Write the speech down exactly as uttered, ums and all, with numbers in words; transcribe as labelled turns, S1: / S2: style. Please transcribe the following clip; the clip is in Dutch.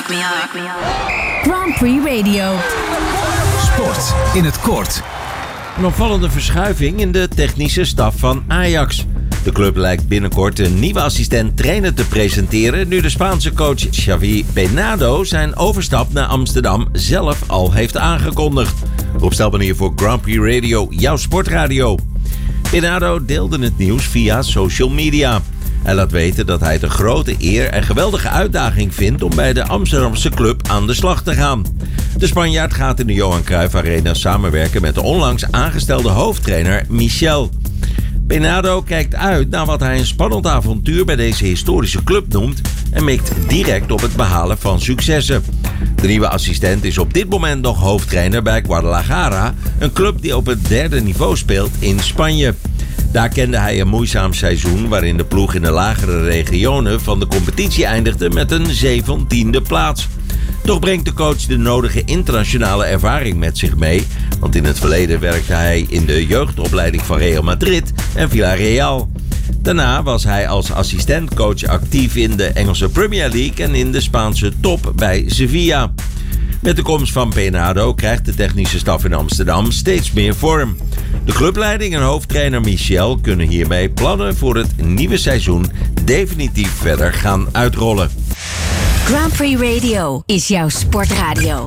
S1: Wake me up. Grand Prix Radio.
S2: Sport in het kort.
S3: Een opvallende verschuiving in de technische staf van Ajax. De club lijkt binnenkort een nieuwe assistent-trainer te presenteren, nu de Spaanse coach Xavi Bernardo zijn overstap naar Amsterdam zelf al heeft aangekondigd. Op stelbanier voor Grand Prix Radio, jouw sportradio. Bernardo deelde het nieuws via social media. Hij laat weten dat hij het een grote eer en geweldige uitdaging vindt om bij de Amsterdamse club aan de slag te gaan. De Spanjaard gaat in de Johan Cruijff Arena samenwerken met de onlangs aangestelde hoofdtrainer Michel. Bernardo kijkt uit naar wat hij een spannend avontuur bij deze historische club noemt en mikt direct op het behalen van successen. De nieuwe assistent is op dit moment nog hoofdtrainer bij Guadalajara, een club die op het derde niveau speelt in Spanje. Daar kende hij een moeizaam seizoen waarin de ploeg in de lagere regionen van de competitie eindigde met een zeventiende plaats. Toch brengt de coach de nodige internationale ervaring met zich mee, want in het verleden werkte hij in de jeugdopleiding van Real Madrid en Villarreal. Daarna was hij als assistentcoach actief in de Engelse Premier League en in de Spaanse top bij Sevilla. Met de komst van Bernardo krijgt de technische staf in Amsterdam steeds meer vorm. De clubleiding en hoofdtrainer Michel kunnen hiermee plannen voor het nieuwe seizoen definitief verder gaan uitrollen.
S1: Grand Prix Radio is jouw sportradio.